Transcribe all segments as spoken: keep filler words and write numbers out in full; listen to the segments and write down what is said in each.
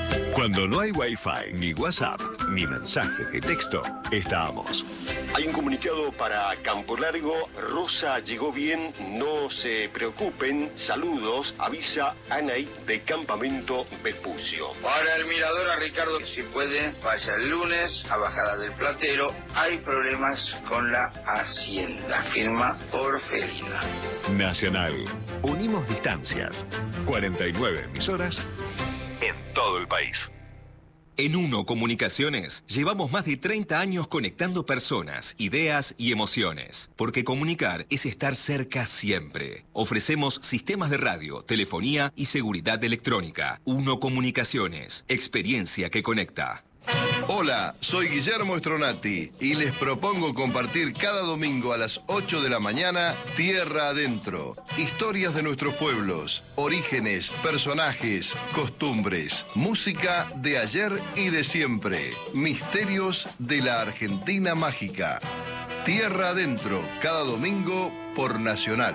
Cuando no hay Wi-Fi, ni WhatsApp, ni mensaje de texto, estamos. Hay un comunicado para Campo Largo. Rosa llegó bien, no se preocupen. Saludos, avisa Anaí de Campamento Vespucio. Para el mirador a Ricardo, si puede, vaya el lunes a Bajada del Platero. Hay problemas con la Hacienda. Firma Orfelina. Nacional. Unimos distancias. cuarenta y nueve emisoras en todo el país. En Uno Comunicaciones llevamos más de treinta años conectando personas, ideas y emociones. Porque comunicar es estar cerca siempre. Ofrecemos sistemas de radio, telefonía y seguridad electrónica. Uno Comunicaciones, experiencia que conecta. Hola, soy Guillermo Stronati y les propongo compartir cada domingo a las ocho de la mañana Tierra Adentro. Historias de nuestros pueblos, orígenes, personajes, costumbres, música de ayer y de siempre, misterios de la Argentina mágica. Tierra Adentro, cada domingo por Nacional.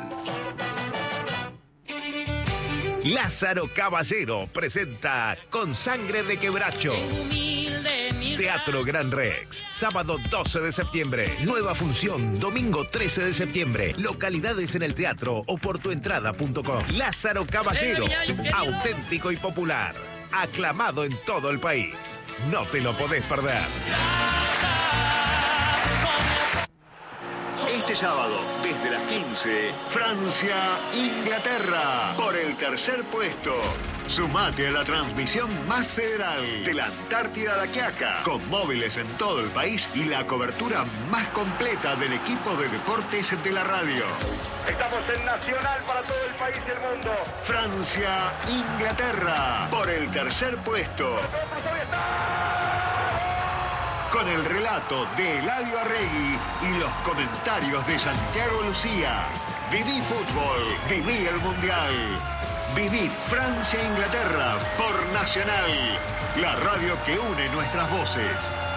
Lázaro Caballero presenta Con Sangre de Quebracho. Teatro Gran Rex, sábado doce de septiembre. Nueva función, domingo trece de septiembre. Localidades en el teatro o por tuentrada punto com. Lázaro Caballero, auténtico y popular. Aclamado en todo el país. No te lo podés perder. Este sábado, desde las quince, Francia-Inglaterra, por el tercer puesto. Sumate a la transmisión más federal de la Antártida a la Quiaca, con móviles en todo el país y la cobertura más completa del equipo de deportes de la radio. Estamos en Nacional para todo el país y el mundo. Francia-Inglaterra, por el tercer puesto. Con el relato de Eladio Arregui y los comentarios de Santiago Lucía. Viví fútbol, viví el Mundial. Viví Francia-Inglaterra por Nacional, la radio que une nuestras voces.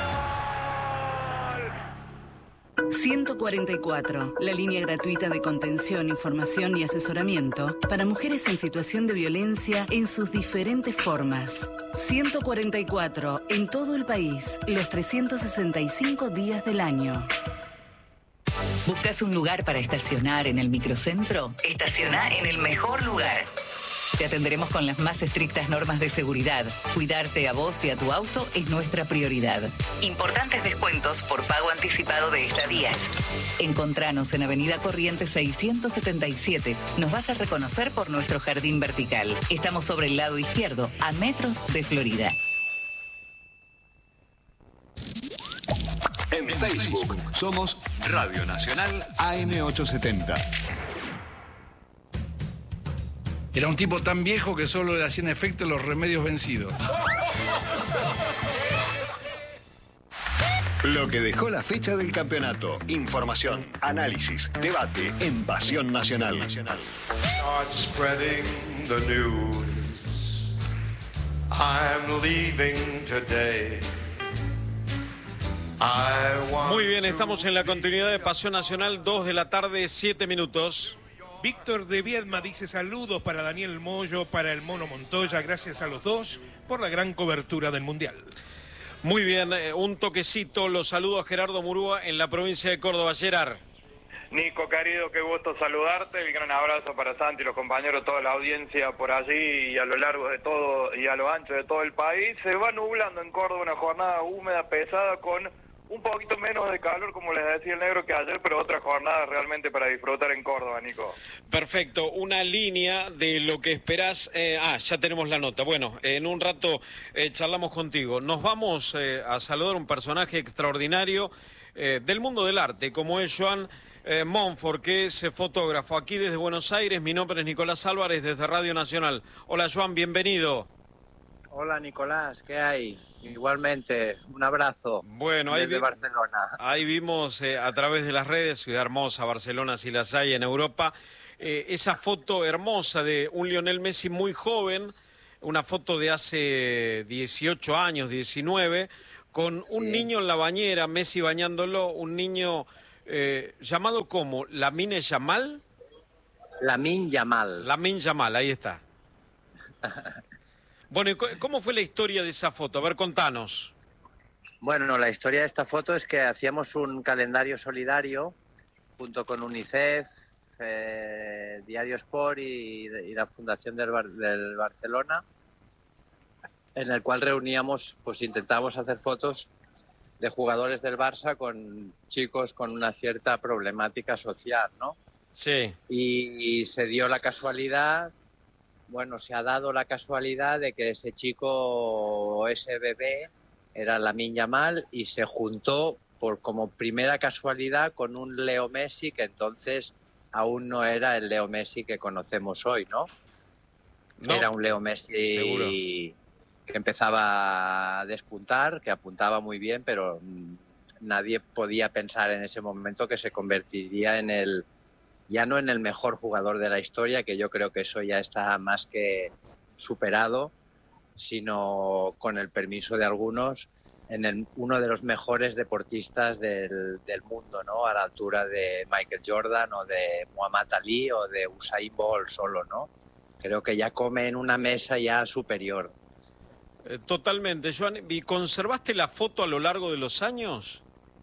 ciento cuarenta y cuatro, la línea gratuita de contención, información y asesoramiento para mujeres en situación de violencia en sus diferentes formas. ciento cuarenta y cuatro, en todo el país, los trescientos sesenta y cinco días del año. ¿Buscas un lugar para estacionar en el microcentro? Estaciona en el mejor lugar. Te atenderemos con las más estrictas normas de seguridad. Cuidarte a vos y a tu auto es nuestra prioridad. Importantes descuentos por pago anticipado de estadías. Encontranos en Avenida Corrientes seiscientos setenta y siete. Nos vas a reconocer por nuestro jardín vertical. Estamos sobre el lado izquierdo, a metros de Florida. En Facebook somos Radio Nacional A M ochocientos setenta. Era un tipo tan viejo que solo le hacían efecto los remedios vencidos. Lo que dejó la fecha del campeonato. Información, análisis, debate en Pasión Nacional. Start spreading the news. I'm leaving today. Muy bien, estamos en la continuidad de Pasión Nacional, dos de la tarde, siete minutos. Víctor de Viedma dice saludos para Daniel Moyo, para el Mono Montoya, gracias a los dos por la gran cobertura del Mundial. Muy bien, un toquecito, los saludo a Gerardo Murúa en la provincia de Córdoba. Gerard. Nico, querido, qué gusto saludarte, el gran abrazo para Santi y los compañeros, toda la audiencia por allí y a lo largo de todo y a lo ancho de todo el país. Se va nublando en Córdoba, una jornada húmeda, pesada, con un poquito menos de calor, como les decía el negro, que ayer, pero otra jornada realmente para disfrutar en Córdoba, Nico. Perfecto, una línea de lo que esperás. Eh, ah, ya tenemos la nota. Bueno, en un rato eh, charlamos contigo. Nos vamos eh, a saludar a un personaje extraordinario eh, del mundo del arte, como es Joan eh, Monfort, que es eh, fotógrafo aquí desde Buenos Aires. Mi nombre es Nicolás Álvarez, desde Radio Nacional. Hola, Joan, bienvenido. Hola, Nicolás, ¿qué hay? Igualmente, un abrazo. Bueno, ahí, desde vi Barcelona. Ahí vimos eh, a través de las redes, ciudad hermosa, Barcelona, si las hay en Europa, eh, esa foto hermosa de un Lionel Messi muy joven, una foto de hace dieciocho años, diecinueve, con un sí. niño en la bañera, Messi bañándolo, un niño eh, llamado como Lamine Yamal. Lamine Yamal. Lamine Yamal, ahí está. Bueno, ¿y cómo fue la historia de esa foto? A ver, contanos. Bueno, la historia de esta foto es que hacíamos un calendario solidario junto con UNICEF, eh, Diario Sport y, y la Fundación del, Bar, del Barcelona, en el cual reuníamos, pues intentábamos hacer fotos de jugadores del Barça con chicos con una cierta problemática social, ¿no? Sí. Y, y se dio la casualidad, bueno, se ha dado la casualidad de que ese chico, ese bebé, era Lamine Yamal y se juntó por como primera casualidad con un Leo Messi que entonces aún no era el Leo Messi que conocemos hoy, ¿no? no. Era un Leo Messi Seguro. que empezaba a despuntar, que apuntaba muy bien, pero nadie podía pensar en ese momento que se convertiría en el, ya no en el mejor jugador de la historia, que yo creo que eso ya está más que superado, sino, con el permiso de algunos, en el, uno de los mejores deportistas del, del mundo, ¿no? A la altura de Michael Jordan o de Muhammad Ali o de Usain Bolt solo, ¿no? Creo que ya come en una mesa ya superior. Eh, totalmente, Joan. ¿Y conservaste la foto a lo largo de los años?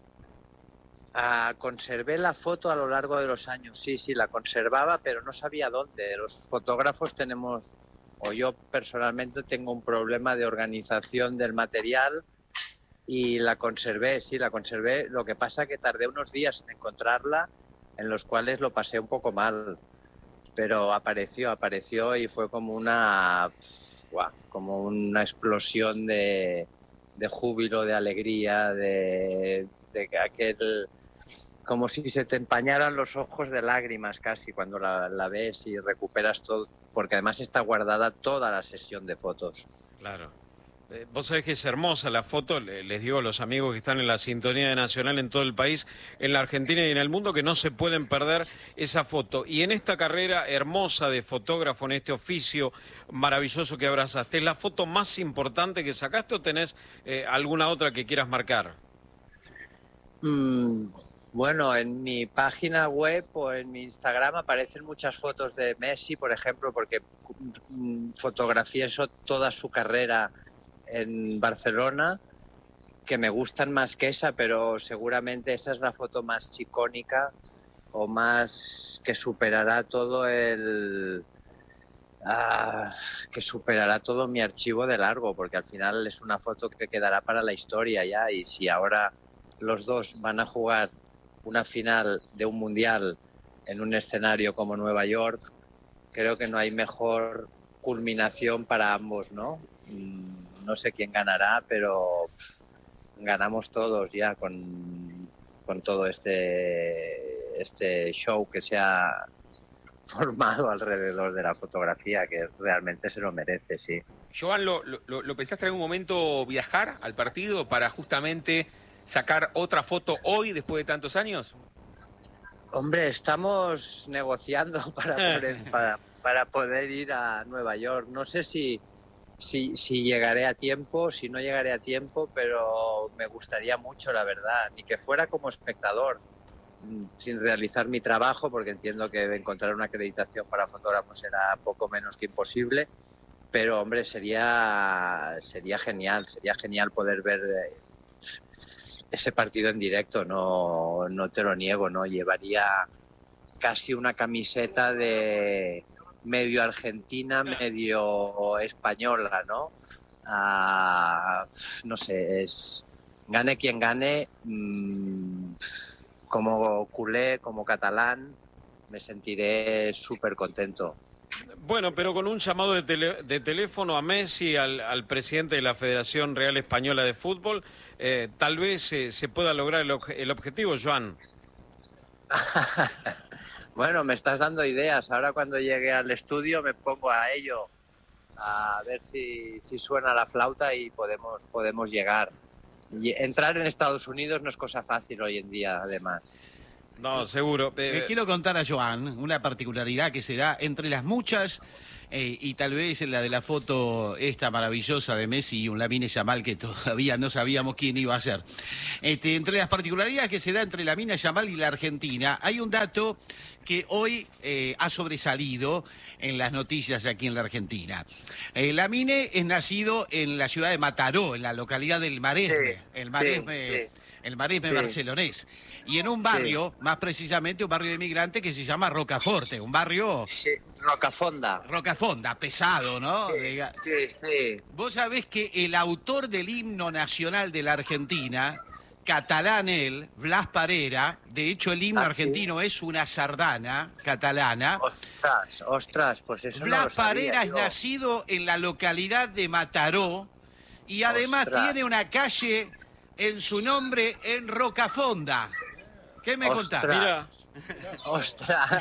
Ah, conservé la foto a lo largo de los años, sí, sí, la conservaba, pero no sabía dónde. Los fotógrafos tenemos... o yo personalmente tengo un problema de organización del material y la conservé, sí, la conservé. Lo que pasa que tardé unos días en encontrarla, en los cuales lo pasé un poco mal, pero apareció, apareció y fue como una, ¡buah!, como una explosión de, de júbilo, de alegría, de, de aquel... como si se te empañaran los ojos de lágrimas casi cuando la, la ves y recuperas todo, porque además está guardada toda la sesión de fotos. Claro. Eh, vos sabés que es hermosa la foto, les digo a los amigos que están en la sintonía de Nacional en todo el país, en la Argentina y en el mundo, que no se pueden perder esa foto. Y en esta carrera hermosa de fotógrafo, en este oficio maravilloso que abrazaste, ¿es la foto más importante que sacaste o tenés eh, alguna otra que quieras marcar? Mm. Bueno, en mi página web o en mi Instagram aparecen muchas fotos de Messi, por ejemplo, porque fotografié eso, toda su carrera en Barcelona, que me gustan más que esa, pero seguramente esa es la foto más icónica o más que superará todo el... Ah, que superará todo mi archivo de largo, porque al final es una foto que quedará para la historia ya, y si ahora los dos van a jugar una final de un mundial en un escenario como Nueva York, creo que no hay mejor culminación para ambos, ¿no? No sé quién ganará, pero pff, ganamos todos ya con, con todo este, este show que se ha formado alrededor de la fotografía, que realmente se lo merece, sí. Joan, ¿lo, lo, lo pensaste en algún momento viajar al partido para justamente sacar otra foto hoy, después de tantos años? Hombre, estamos negociando para poder, para, para poder ir a Nueva York. No sé si, si, si llegaré a tiempo, si no llegaré a tiempo, pero me gustaría mucho, la verdad. Ni que fuera como espectador, sin realizar mi trabajo, porque entiendo que encontrar una acreditación para fotógrafos será poco menos que imposible. Pero, hombre, sería, sería genial, sería genial poder ver ese partido en directo, no, no te lo niego, ¿no? Llevaría casi una camiseta de medio argentina, medio española, ¿no? Ah, no sé, es gane quien gane, mmm, como culé, como catalán, me sentiré súper contento. Bueno, pero con un llamado de, tele, de teléfono a Messi, al, al presidente de la Federación Real Española de Fútbol, eh, tal vez eh, se pueda lograr el, el objetivo, Joan. Bueno, me estás dando ideas. Ahora cuando llegue al estudio me pongo a ello, a ver si, si suena la flauta y podemos, podemos llegar. Y entrar en Estados Unidos no es cosa fácil hoy en día, además. No, seguro. Eh, Le quiero contar a Joan una particularidad que se da entre las muchas, eh, y tal vez la de la foto esta maravillosa de Messi y un Lamine Yamal que todavía no sabíamos quién iba a ser. Este, entre las particularidades que se da entre Lamine Yamal y la Argentina, hay un dato que hoy eh, ha sobresalido en las noticias aquí en la Argentina. Eh, Lamine es nacido en la ciudad de Mataró, en la localidad del Maresme, Sí, el Maresme, sí, sí. el Maresme Sí. barcelonés. Y en un barrio, sí. más precisamente un barrio de inmigrantes que se llama Rocaforte, un barrio... Sí, Rocafonda. Rocafonda, pesado, ¿no? Sí, sí, sí. Vos sabés que el autor del himno nacional de la Argentina, catalán él, Blas Parera, de hecho el himno ¿Ah, argentino sí? es una sardana catalana. Ostras, ostras, pues eso Blas no lo sabía Parera es yo. nacido en la localidad de Mataró y además Ostras. tiene una calle en su nombre en Rocafonda. ¿Qué me Ostras. contás? Mira. Ostras.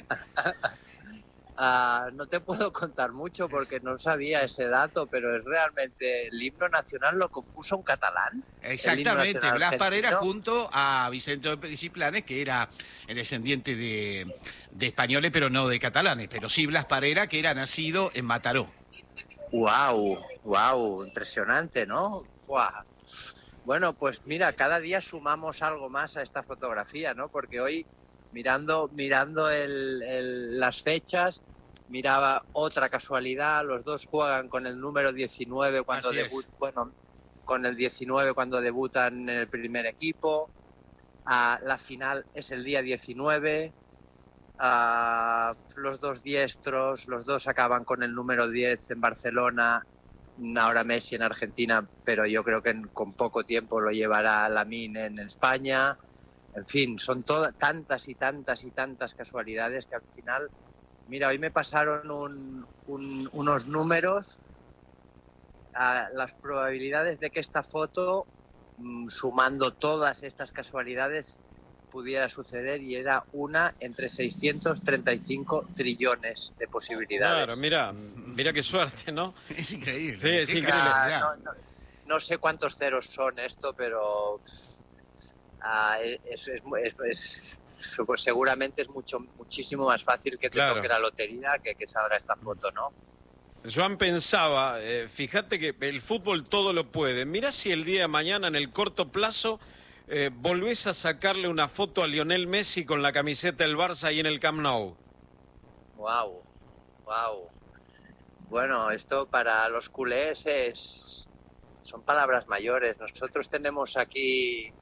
Ah, no te puedo contar mucho porque no sabía ese dato, pero es realmente el himno nacional lo compuso un catalán. Exactamente, Blas Parera junto a Vicente Pérez y Planes, que era descendiente de, de españoles, pero no de catalanes, pero sí Blas Parera, que era nacido en Mataró. Wow, wow, impresionante, ¿no? Wow. Bueno, pues mira, cada día sumamos algo más a esta fotografía, ¿no? Porque hoy, mirando, mirando el, el, las fechas, miraba otra casualidad, los dos juegan con el número diecinueve cuando debutan, bueno, con el diecinueve cuando debutan en el primer equipo, ah, la final es el día diecinueve, ah, los dos diestros, los dos acaban con el número diez en Barcelona, ahora Messi en Argentina, pero yo creo que en, con poco tiempo lo llevará Lamine en España. En fin, son todas tantas y tantas y tantas casualidades que al final, mira, hoy me pasaron un, un, unos números, a las probabilidades de que esta foto, mm, sumando todas estas casualidades, pudiera suceder, y era una entre seiscientos treinta y cinco trillones de posibilidades. Claro, mira, mira qué suerte, ¿no? Es increíble. Sí, es increíble. Ah, no, no, no sé cuántos ceros son esto, pero ah, es, es, es, es, pues seguramente es mucho, muchísimo más fácil que te Claro. toque la lotería que que es ahora esta foto, ¿no? Joan pensaba, eh, fíjate que el fútbol todo lo puede. Mirá si el día de mañana, en el corto plazo, eh, volvés a sacarle una foto a Lionel Messi con la camiseta del Barça ahí en el Camp Nou. Wow, wow. Bueno, esto para los culés es, son palabras mayores. Nosotros tenemos aquí,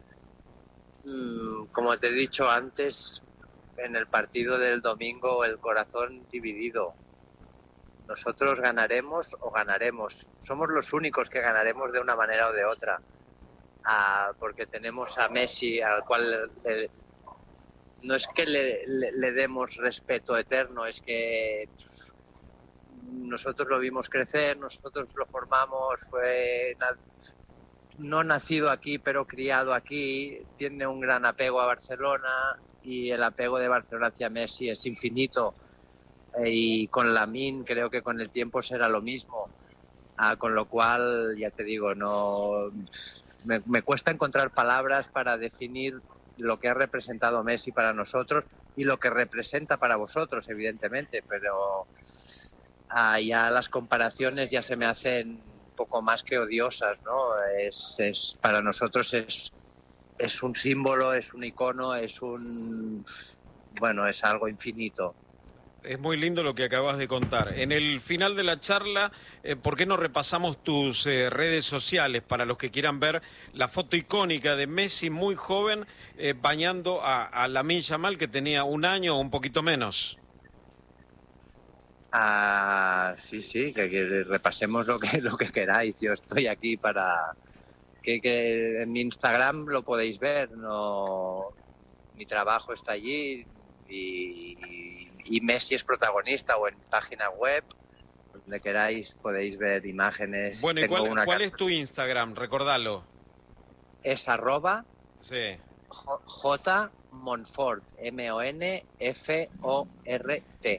mmm, como te he dicho antes, en el partido del domingo el corazón dividido. Nosotros ganaremos o ganaremos. Somos los únicos que ganaremos de una manera o de otra. Ah, porque tenemos a Messi, al cual le, no es que le, le, le demos respeto eterno, es que pff, nosotros lo vimos crecer, nosotros lo formamos, fue na, no nacido aquí pero criado aquí, tiene un gran apego a Barcelona y el apego de Barcelona hacia Messi es infinito. Y con Lamine creo que con el tiempo será lo mismo, ah, con lo cual ya te digo, no me, me cuesta encontrar palabras para definir lo que ha representado Messi para nosotros y lo que representa para vosotros, evidentemente, pero ah, ya las comparaciones ya se me hacen un poco más que odiosas, ¿no? Es, es para nosotros es es un símbolo, es un icono, es un bueno, es algo infinito. Es muy lindo lo que acabas de contar. En el final de la charla, eh, ¿por qué no repasamos tus eh, redes sociales para los que quieran ver la foto icónica de Messi muy joven eh, bañando a, a Lamine Yamal, que tenía un año o un poquito menos? Ah, sí, sí, que, que repasemos lo que lo que queráis. Yo estoy aquí para que, que en mi Instagram lo podéis ver. No, mi trabajo está allí y, y Messi es protagonista, o en página web, donde queráis podéis ver imágenes. Bueno, ¿y Tengo cuál, una cuál ca- es tu Instagram? Recordalo. Es arroba Sí. J Monfort, M O N F O R T.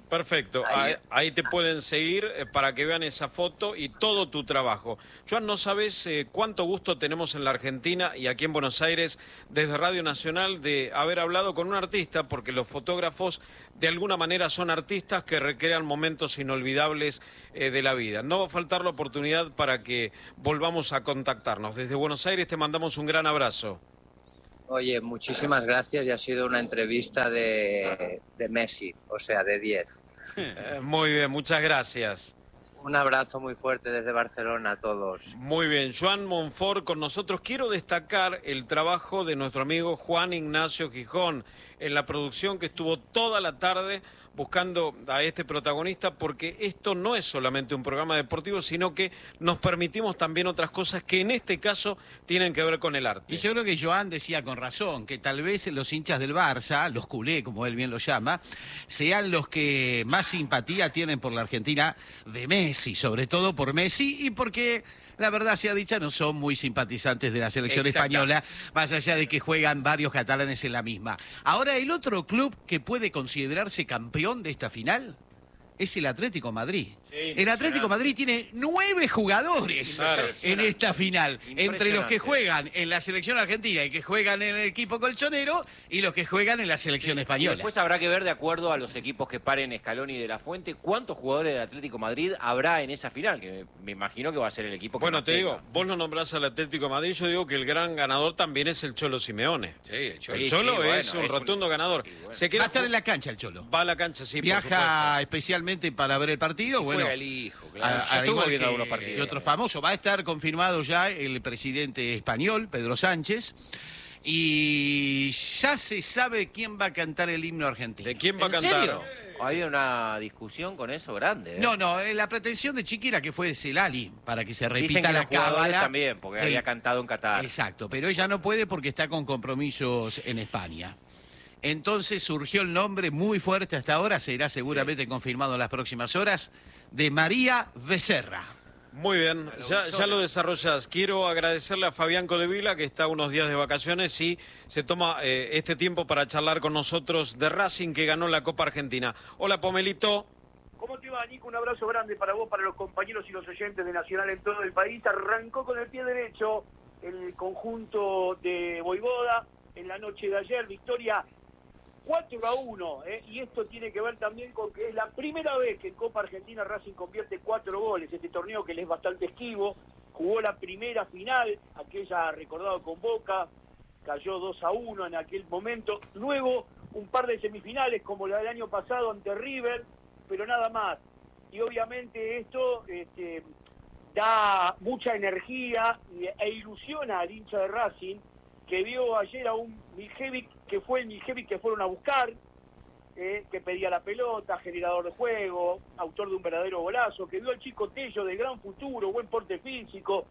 Perfecto, ahí, ahí te pueden seguir eh, para que vean esa foto y todo tu trabajo. Joan, no sabes eh, cuánto gusto tenemos en la Argentina y aquí en Buenos Aires desde Radio Nacional de haber hablado con un artista, porque los fotógrafos de alguna manera son artistas que recrean momentos inolvidables eh, de la vida. No va a faltar la oportunidad para que volvamos a contactarnos. Desde Buenos Aires te mandamos un gran abrazo. Oye, muchísimas gracias y ha sido una entrevista de, de Messi, o sea, de diez. Eh, muy bien, muchas gracias. Un abrazo muy fuerte desde Barcelona a todos. Muy bien, Joan Monfort con nosotros. Quiero destacar el trabajo de nuestro amigo Juan Ignacio Gijón en la producción, que estuvo toda la tarde buscando a este protagonista, porque esto no es solamente un programa deportivo, sino que nos permitimos también otras cosas que en este caso tienen que ver con el arte. Y yo creo que Joan decía con razón que tal vez los hinchas del Barça, los culés, como él bien lo llama, sean los que más simpatía tienen por la Argentina de Messi, sobre todo por Messi, y porque la verdad sea dicha, no son muy simpatizantes de la selección española, más allá de que juegan varios catalanes en la misma. Ahora, el otro club que puede considerarse campeón de esta final es el Atlético Madrid. Sí, el Atlético Madrid tiene nueve jugadores claro. en esta final, entre los que juegan en la selección argentina y que juegan en el equipo colchonero y los que juegan en la selección sí. española. Y después habrá que ver, de acuerdo a los equipos que paren Scaloni y De La Fuente, cuántos jugadores del Atlético Madrid habrá en esa final, que me imagino que va a ser el equipo que Bueno, más te tenga. digo, vos lo nombrás al Atlético de Madrid, yo digo que el gran ganador también es el Cholo Simeone. Sí, el Cholo, el Cholo sí, es bueno, un es rotundo un... ganador. Bueno. Se queda... Va a estar en la cancha el Cholo. Va a la cancha, sí, Viaja especialmente para ver el partido, sí, bueno. Juega el hijo, claro. A, a igual que, algunos partidos. Y otro famoso, va a estar confirmado ya el presidente español, Pedro Sánchez, y ya se sabe quién va a cantar el himno argentino. ¿De quién va a cantar? ¿Serio? Había una discusión con eso grande. ¿eh? No, no, la pretensión de Chiqui era que fuese Lali, para que se repita Dicen que la los jugadores cábala. También, porque del... había cantado en Qatar. Exacto, pero ella no puede porque está con compromisos en España. Entonces surgió el nombre muy fuerte hasta ahora, será seguramente sí. confirmado en las próximas horas, de María Becerra. Muy bien, ya, ya lo desarrollas. Quiero agradecerle a Fabián Codevila, que está unos días de vacaciones y se toma eh, este tiempo para charlar con nosotros de Racing, que ganó la Copa Argentina. Hola, Pomelito. ¿Cómo te va, Nico? Un abrazo grande para vos, para los compañeros y los oyentes de Nacional en todo el país. Arrancó con el pie derecho el conjunto de Voivoda en la noche de ayer, victoria cuatro a uno, ¿eh? Y esto tiene que ver también con que es la primera vez que en Copa Argentina Racing convierte cuatro goles, este torneo que le es bastante esquivo, jugó la primera final, aquella recordado con Boca, cayó dos a uno en aquel momento, luego un par de semifinales como la del año pasado ante River, pero nada más, y obviamente esto este, da mucha energía e ilusiona al hincha de Racing, que vio ayer a un Miljevic, que fue el Miljevic que fueron a buscar, eh, que pedía la pelota, generador de juego, autor de un verdadero golazo, que vio al chico Tello de gran futuro, buen porte físico,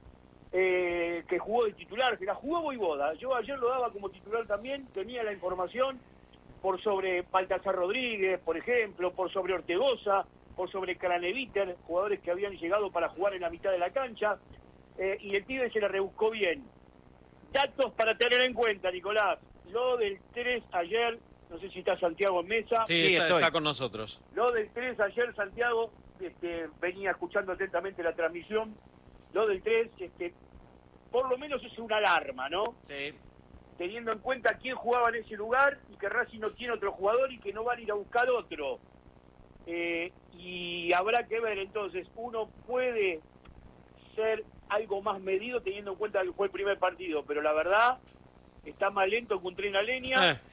eh, que jugó de titular, que la jugó Voivoda. Yo ayer lo daba como titular también, tenía la información por sobre Baltasar Rodríguez, por ejemplo, por sobre Ortegoza, por sobre Craneviter, jugadores que habían llegado para jugar en la mitad de la cancha, eh, y el pibe se la rebuscó bien. Datos para tener en cuenta, Nicolás. Lo del tres ayer, no sé si está Santiago en mesa. Sí, sí está, está con nosotros. Lo del tres ayer, Santiago, este, venía escuchando atentamente la transmisión. Lo del tres, este, por lo menos es una alarma, ¿no? Sí. Teniendo en cuenta quién jugaba en ese lugar y que Racing no tiene otro jugador y que no van a ir a buscar otro. Eh, y habrá que ver, entonces, uno puede ser algo más medido teniendo en cuenta que fue el primer partido, pero la verdad está más lento que un tren a leña eh.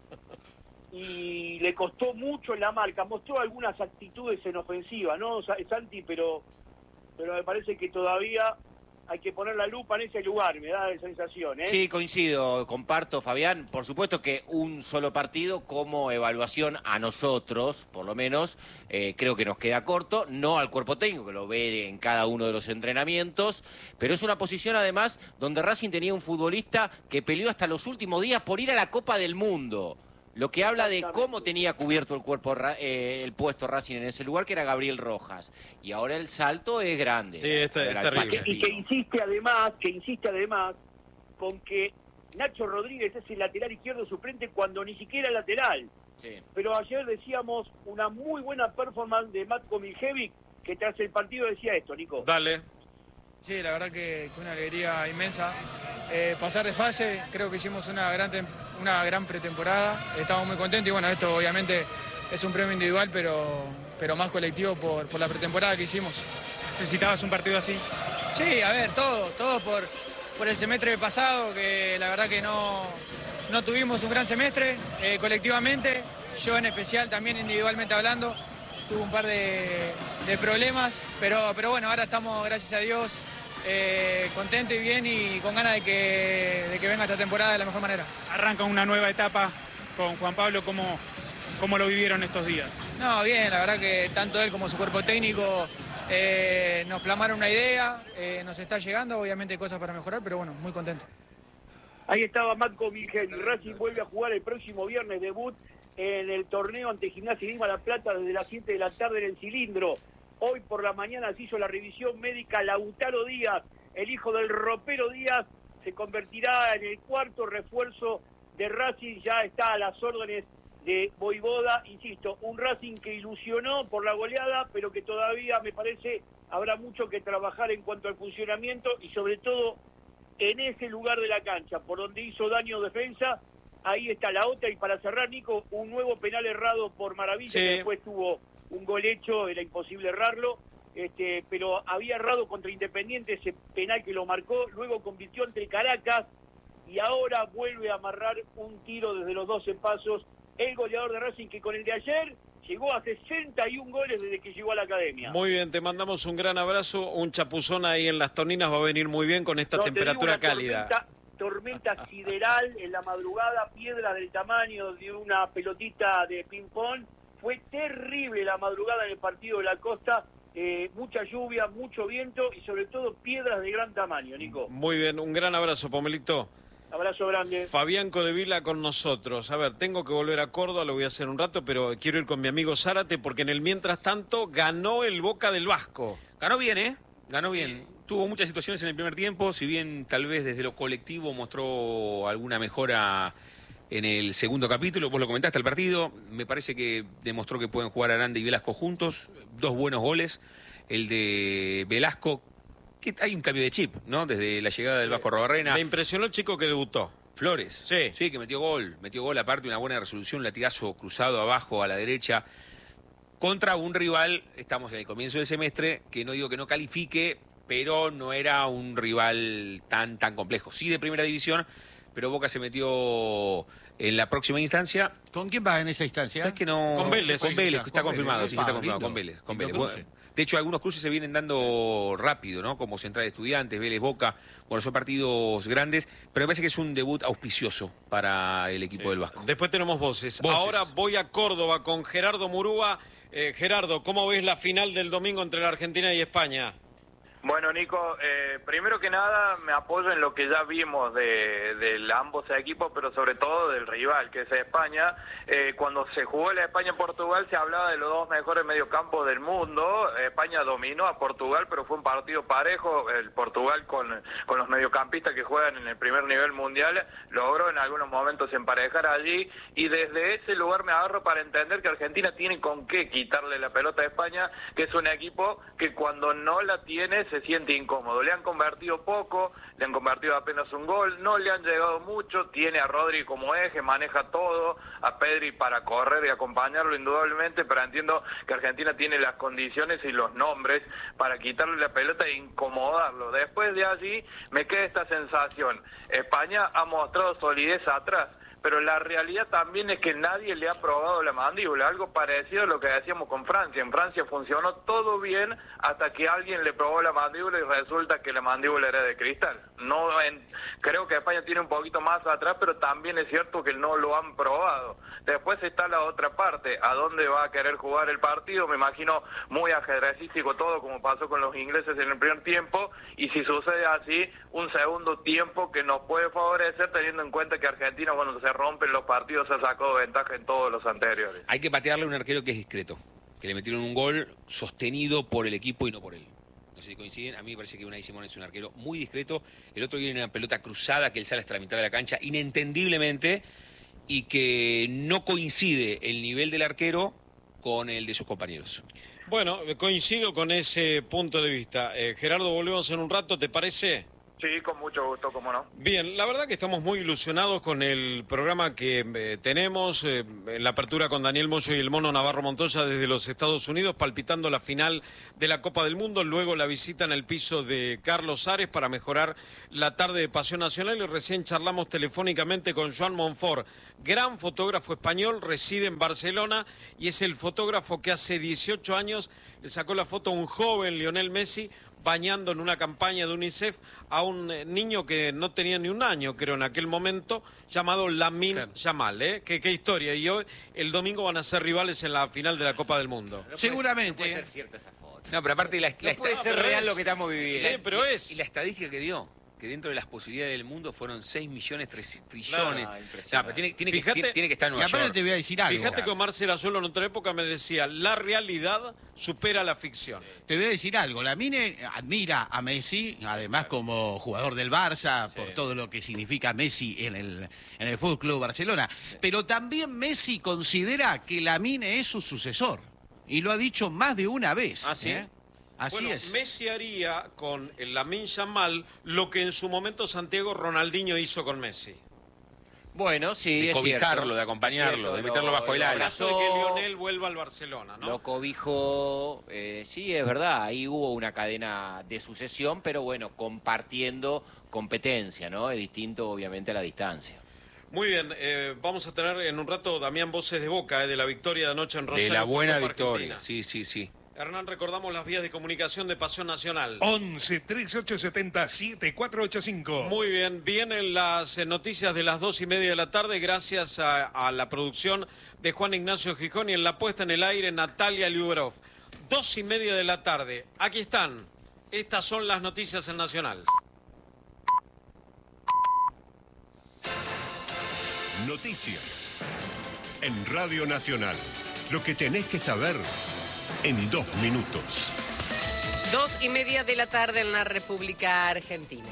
y le costó mucho en la marca, mostró algunas actitudes en ofensiva, ¿no, Santi? Pero, pero me parece que todavía hay que poner la lupa en ese lugar, me da la sensación, ¿eh? Sí, coincido, comparto, Fabián. Por supuesto que un solo partido como evaluación a nosotros, por lo menos, eh, creo que nos queda corto, no al cuerpo técnico, que lo ve en cada uno de los entrenamientos, pero es una posición además donde Racing tenía un futbolista que peleó hasta los últimos días por ir a la Copa del Mundo. Lo que habla de cómo tenía cubierto el cuerpo eh, el puesto Racing en ese lugar, que era Gabriel Rojas. Y ahora el salto es grande. Sí, este, es terrible. Y que insiste además, que insiste además con que Nacho Rodríguez es el lateral izquierdo suplente cuando ni siquiera es lateral. Sí. Pero ayer decíamos una muy buena performance de Matko Miljevic, que tras el partido decía esto, Nico. Dale. Sí, la verdad que, que una alegría inmensa. Eh, pasar de fase, creo que hicimos una gran, una gran pretemporada, estamos muy contentos y bueno, esto obviamente es un premio individual, pero, pero más colectivo por, por la pretemporada que hicimos. ¿Necesitabas un partido así? Sí, a ver, todo, todo por, por el semestre pasado, que la verdad que no, no tuvimos un gran semestre eh, colectivamente, yo en especial también individualmente hablando, tuve un par de, de problemas, pero, pero bueno, ahora estamos, gracias a Dios, eh, contentos y bien y con ganas de que, de que venga esta temporada de la mejor manera. Arranca una nueva etapa con Juan Pablo, ¿cómo, cómo lo vivieron estos días? No, bien, la verdad que tanto él como su cuerpo técnico eh, nos plasmaron una idea, eh, nos está llegando, obviamente hay cosas para mejorar, pero bueno, muy contento. Ahí estaba Matko Miljevic. Racing vuelve a jugar el próximo viernes, debut en el torneo ante Gimnasia y Grima La Plata desde las siete de la tarde en el Cilindro. Hoy por la mañana se hizo la revisión médica. Lautaro Díaz, el hijo del ropero Díaz, se convertirá en el cuarto refuerzo de Racing. Ya está a las órdenes de Voivoda. Insisto, un Racing que ilusionó por la goleada, pero que todavía, me parece, habrá mucho que trabajar en cuanto al funcionamiento y sobre todo en ese lugar de la cancha, por donde hizo daño defensa. Ahí está la otra, y para cerrar, Nico, un nuevo penal errado por Maravilla, sí, que después tuvo un gol hecho, era imposible errarlo, este, pero había errado contra Independiente ese penal que lo marcó, luego convirtió ante Caracas, y ahora vuelve a amarrar un tiro desde los doce pasos, el goleador de Racing, que con el de ayer llegó a sesenta y un goles desde que llegó a la academia. Muy bien, te mandamos un gran abrazo, un chapuzón ahí en las Torninas va a venir muy bien con esta no, temperatura cálida. Tormenta, tormenta sideral en la madrugada, piedras del tamaño de una pelotita de ping-pong. Fue terrible la madrugada en el partido de la Costa, eh, mucha lluvia, mucho viento y sobre todo piedras de gran tamaño, Nico. Muy bien, un gran abrazo, Pomelito. Abrazo grande. Fabián Codevila con nosotros. A ver, tengo que volver a Córdoba, lo voy a hacer un rato, pero quiero ir con mi amigo Zárate porque en el mientras tanto ganó el Boca del Vasco. Ganó bien, ¿eh? Ganó bien. Tuvo muchas situaciones en el primer tiempo, si bien tal vez desde lo colectivo mostró alguna mejora en el segundo capítulo. Vos lo comentaste al partido, me parece que demostró que pueden jugar Aranda y Velasco juntos, dos buenos goles, el de Velasco, que hay un cambio de chip, ¿no? Desde la llegada del Vasco Arrobarrena. Me impresionó el chico que debutó. Flores. Sí. Sí, que metió gol, metió gol aparte, una buena resolución, latigazo cruzado abajo a la derecha, contra un rival, estamos en el comienzo del semestre, que no digo que no califique, pero no era un rival tan, tan complejo. Sí de primera división, pero Boca se metió en la próxima instancia. ¿Con quién va en esa instancia? ¿Sabes que no? Con Vélez. Con Vélez, que está con confirmado, Vélez. sí, que está Epa, confirmado, lindo. con Vélez. Con Lindo Vélez. Bueno, de hecho, algunos cruces se vienen dando rápido, ¿no? Como Central de Estudiantes, Vélez, Boca. Bueno, son partidos grandes, pero me parece que es un debut auspicioso para el equipo Sí. del Vasco. Después tenemos voces. Voces. Ahora voy a Córdoba con Gerardo Murúa. Eh, Gerardo, ¿cómo ves la final del domingo entre la Argentina y España? Bueno, Nico, eh, primero que nada me apoyo en lo que ya vimos de, de ambos equipos, pero sobre todo del rival, que es España. Eh, cuando se jugó la España-Portugal se hablaba de los dos mejores mediocampos del mundo. España dominó a Portugal, pero fue un partido parejo. El Portugal con, con los mediocampistas que juegan en el primer nivel mundial logró en algunos momentos emparejar allí, y desde ese lugar me agarro para entender que Argentina tiene con qué quitarle la pelota a España, que es un equipo que cuando no la tiene se siente incómodo. Le han convertido poco, le han convertido apenas un gol, no le han llegado mucho, tiene a Rodri como eje, maneja todo, a Pedri para correr y acompañarlo indudablemente, pero entiendo que Argentina tiene las condiciones y los nombres para quitarle la pelota e incomodarlo. Después de allí me queda esta sensación: España ha mostrado solidez atrás, pero la realidad también es que nadie le ha probado la mandíbula, algo parecido a lo que decíamos con Francia. En Francia funcionó todo bien hasta que alguien le probó la mandíbula y resulta que la mandíbula era de cristal. No, en, creo que España tiene un poquito más atrás, pero también es cierto que no lo han probado. Después está la otra parte, ¿a dónde va a querer jugar el partido? Me imagino muy ajedrecístico todo, como pasó con los ingleses en el primer tiempo, y si sucede así, un segundo tiempo que nos puede favorecer, teniendo en cuenta que Argentina, cuando se rompen los partidos, se ha sacado ventaja en todos los anteriores. Hay que patearle a un arquero que es discreto, que le metieron un gol sostenido por el equipo y no por él. No sé si coinciden, a mí me parece que Unai Simón es un arquero muy discreto. El otro viene una pelota cruzada que él sale hasta la mitad de la cancha, inentendiblemente, y que no coincide el nivel del arquero con el de sus compañeros. Bueno, coincido con ese punto de vista. Eh, Gerardo, volvemos en un rato, ¿te parece? Sí, con mucho gusto, cómo no. Bien, la verdad que estamos muy ilusionados con el programa que eh, tenemos, eh, en la apertura con Daniel Moyo y el Mono Navarro Montoya desde los Estados Unidos, palpitando la final de la Copa del Mundo, luego la visita en el piso de Carlos Ares para mejorar la tarde de Pasión Nacional, y recién charlamos telefónicamente con Joan Monfort, gran fotógrafo español, reside en Barcelona y es el fotógrafo que hace dieciocho años le sacó la foto a un joven Lionel Messi bañando en una campaña de UNICEF a un niño que no tenía ni un año, creo, en aquel momento, llamado Lamine claro. Yamal, ¿eh? ¿Qué, qué historia. Y hoy, el domingo van a ser rivales en la final de la Copa del Mundo. No Seguramente. Puede, no puede ser cierta esa foto. No, pero aparte la, no la puede ser real es, lo que estamos viviendo. Sí, pero y, es. Y la estadística que dio, que dentro de las posibilidades del mundo fueron seis millones, tres trillones. No, no, no, pero tiene, tiene, fíjate, que, tiene, tiene que estar en Nueva y aparte York. te voy a decir algo. Fíjate que Omar Serazuelo en otra época me decía, la realidad supera la ficción. Te voy a decir algo, Lamine admira a Messi, además como jugador del Barça, sí. por todo lo que significa Messi en el, en el Fútbol Club Barcelona. Sí. Pero también Messi considera que Lamine es su sucesor. Y lo ha dicho más de una vez. ¿Ah, sí? ¿eh? Así bueno, es. Messi haría con el Lamine Yamal lo que en su momento Santiago Ronaldinho hizo con Messi. Bueno, sí, de es cobijarlo, cierto. de acompañarlo, cierto, de meterlo bajo el ala. De que Lionel vuelva al Barcelona, ¿no? Lo cobijó, eh, sí, es verdad, ahí hubo una cadena de sucesión, pero bueno, compartiendo competencia, ¿no? Es distinto, obviamente, a la distancia. Muy bien, eh, vamos a tener en un rato Damián Voces de Boca, eh, de la victoria de anoche en Rosario. De la buena victoria, Argentina. sí, sí, sí. Hernán, recordamos las vías de comunicación de Pasión Nacional. once, treinta y ocho, setenta, siete, cuatro ocho cinco. Muy bien, vienen las eh, noticias de las dos y media de la tarde, gracias a, a la producción de Juan Ignacio Gijón y en la puesta en el aire Natalia Liuberov. Dos y media de la tarde, aquí están. Estas son las noticias en Nacional. Noticias en Radio Nacional. Lo que tenés que saber en dos minutos. Dos y media de la tarde en la República Argentina.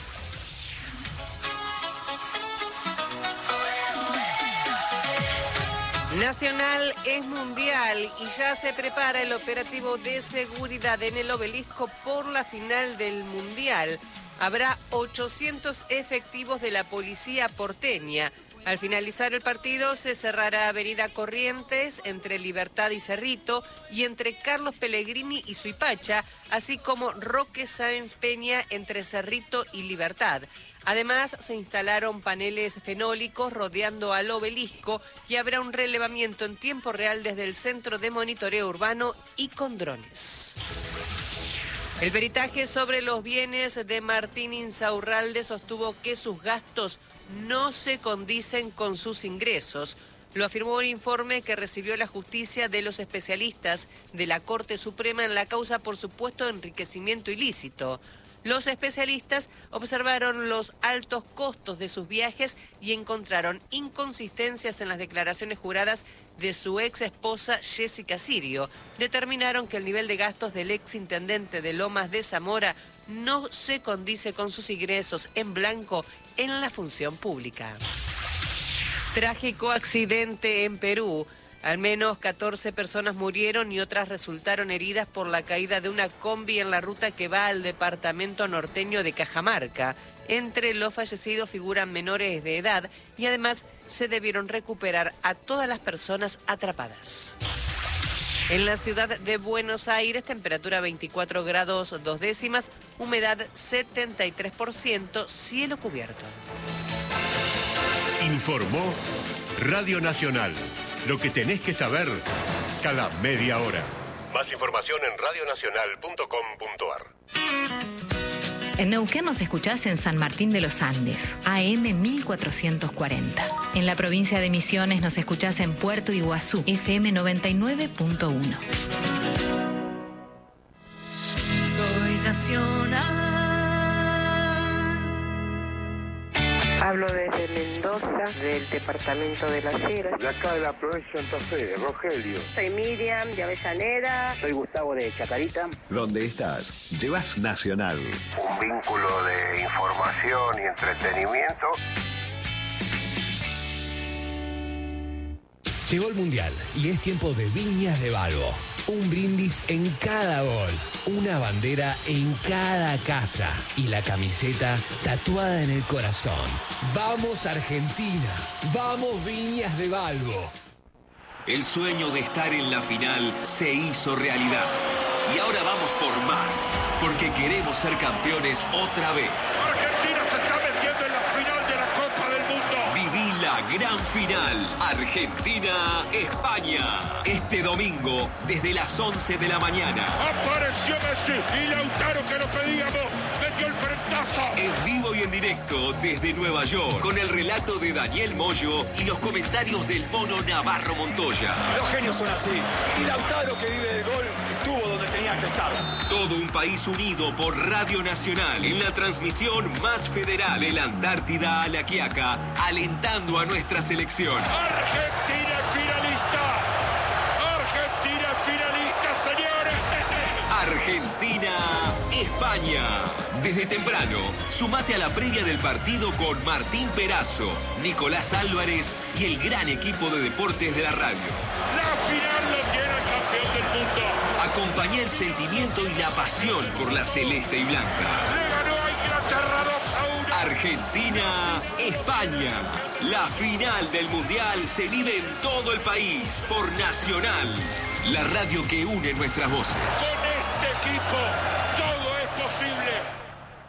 Nacional es mundial y ya se prepara el operativo de seguridad en el Obelisco por la final del mundial. Habrá ochocientos efectivos de la policía porteña. Al finalizar el partido se cerrará Avenida Corrientes entre Libertad y Cerrito y entre Carlos Pellegrini y Suipacha, así como Roque Sáenz Peña entre Cerrito y Libertad. Además, se instalaron paneles fenólicos rodeando al obelisco y habrá un relevamiento en tiempo real desde el Centro de Monitoreo Urbano y con drones. El peritaje sobre los bienes de Martín Insaurralde sostuvo que sus gastos no se condicen con sus ingresos. Lo afirmó un informe que recibió la justicia de los especialistas de la Corte Suprema en la causa por supuesto enriquecimiento ilícito. Los especialistas observaron los altos costos de sus viajes y encontraron inconsistencias en las declaraciones juradas de su ex esposa Jessica Sirio. Determinaron que el nivel de gastos del ex intendente de Lomas de Zamora no se condice con sus ingresos en blanco en la función pública. Trágico accidente en Perú. Al menos catorce personas murieron y otras resultaron heridas por la caída de una combi en la ruta que va al departamento norteño de Cajamarca. Entre los fallecidos figuran menores de edad y además se debieron recuperar a todas las personas atrapadas. En la ciudad de Buenos Aires, temperatura veinticuatro grados dos décimas, humedad setenta y tres por ciento, cielo cubierto. Informó Radio Nacional. Lo que tenés que saber cada media hora. Más información en radionacional punto com punto ar. En Neuquén nos escuchás en San Martín de los Andes, A M mil cuatrocientos cuarenta. En la provincia de Misiones nos escuchás en Puerto Iguazú, F M noventa y nueve punto uno. Soy nacional. Hablo desde Mendoza, del departamento de Las Heras. De acá de la provincia de Santa Fe, de Rogelio. Soy Miriam, de Avellaneda. Soy Gustavo de Chacarita. ¿Dónde estás? Llevas Nacional. Un vínculo de información y entretenimiento. Llegó el Mundial y es tiempo de Viñas de Balbo. Un brindis en cada gol, una bandera en cada casa y la camiseta tatuada en el corazón. ¡Vamos Argentina! ¡Vamos Viñas de Balbo! El sueño de estar en la final se hizo realidad. Y ahora vamos por más, porque queremos ser campeones otra vez. Argentina se está metiendo en la final de la Copa del Mundo. Viví la gran final, Argentina-España. Este domingo, desde las once de la mañana. Apareció Messi y Lautaro, que lo pedíamos, metió el frentazo. En vivo y en directo desde Nueva York, con el relato de Daniel Moyo y los comentarios del mono Navarro Montoya. Los genios son así. Y Lautaro, que vive del gol, estuvo donde tenía que estar. Todo un país unido por Radio Nacional en la transmisión más federal de la Antártida a la Quiaca, alentando a nuestra selección. Argentina finalista. Argentina finalista, señores. Argentina-España. Desde temprano, sumate a la previa del partido con Martín Perazo, Nicolás Álvarez y el gran equipo de deportes de la radio. La final lo tiene el campeón del mundo. Acompañá el sentimiento y la pasión por la celeste y blanca. Le ganó a Inglaterra dos a uno. Argentina-España. La final del Mundial se vive en todo el país por Nacional, la radio que une nuestras voces. Con este equipo